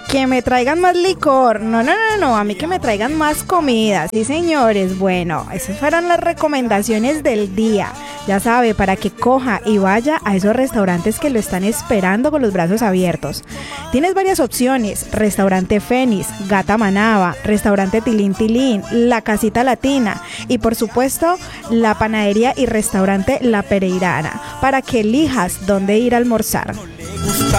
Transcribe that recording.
Que me traigan más licor. No, a mí que me traigan más comidas. Sí, señores. Bueno, esas fueron las recomendaciones del día. Ya sabe, para que coja y vaya a esos restaurantes que lo están esperando con los brazos abiertos. Tienes varias opciones: Restaurante Fénix, Gata Manaba, Restaurante Tilín Tilín, La Casita Latina y por supuesto la panadería y restaurante La Pereirana, para que elijas dónde ir a almorzar.